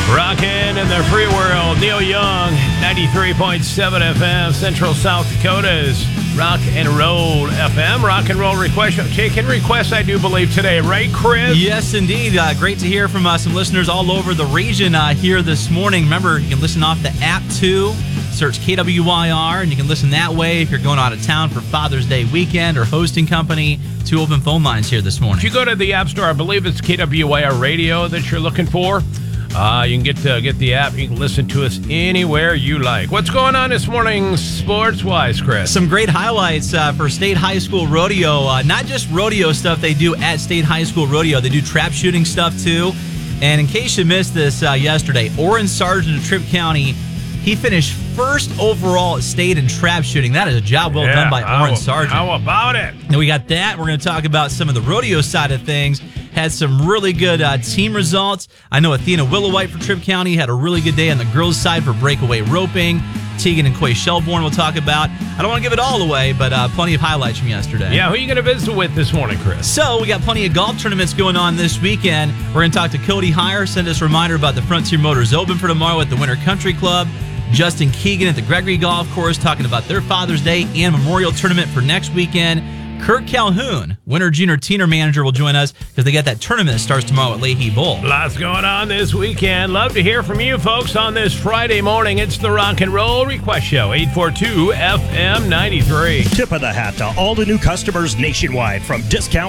Rockin' in the free world. Neil Young, 93.7 FM, Central South Dakota's Rock and Roll FM. Rock and Roll request show. Taking requests, I do believe, today. Right, Chris? Yes, indeed. Great to hear from some listeners all over the region here this morning. Remember, you can listen off the app, too. Search KWYR, and you can listen that way if you're going out of town for Father's Day weekend or hosting company. 2 open phone lines here this morning. If you go to the App Store, I believe it's KWYR Radio that you're looking for. You can get the app. You can listen to us anywhere you like. What's going on this morning sports-wise, Chris? Some great highlights for State High School Rodeo. Not just rodeo stuff they do at State High School Rodeo. They do trap shooting stuff, too. And in case you missed this yesterday, Orrin Sargent of Tripp County, he finished first overall at state in trap shooting. That is a job well done by Orrin Sargent. How about it? And we got that. We're going to talk about some of the rodeo side of things. Had some really good team results. I know Athena Willowite for Tripp County had a really good day on the girls' side for breakaway roping. Tegan and Quay Shelbourne we'll talk about. I don't want to give it all away, but plenty of highlights from yesterday. Yeah, who are you going to visit with this morning, Chris? So we got plenty of golf tournaments going on this weekend. We're going to talk to Cody Heyer, send us a reminder about the Frontier Motors Open for tomorrow at the Winter Country Club. Justin Keegan at the Gregory Golf Course talking about their Father's Day and Memorial Tournament for next weekend. Kurt Calhoun, Winter Junior Teener Manager, will join us because they got that tournament that starts tomorrow at Leahy Bowl. Lots going on this weekend. Love to hear from you folks on this Friday morning. It's the Rock and Roll Request Show, 842 FM 93. Tip of the hat to all the new customers nationwide from Discount